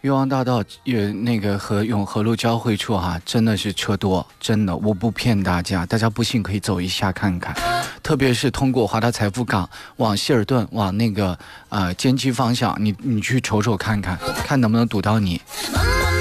岳阳大道那个和永和路交汇处哈，真的是车多，真的，我不骗大家，大家不信可以走一下看看。特别是通过华大财富港往希尔顿往那个坚基方向，你去瞅瞅看看，看能不能堵到你。